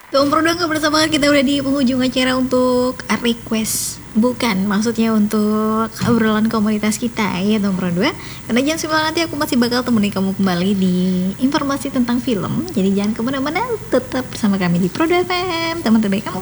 Tuh Bro nggak bersama kita udah di penghujung acara untuk request. Bukan, maksudnya untuk obrolan komunitas kita ya Dong Bro 2. Karena jam 9 nanti aku masih bakal temenin kamu kembali di informasi tentang film. Jadi jangan kemana-mana, tetap bersama kami di Pro 2 FM, teman terbaik kamu.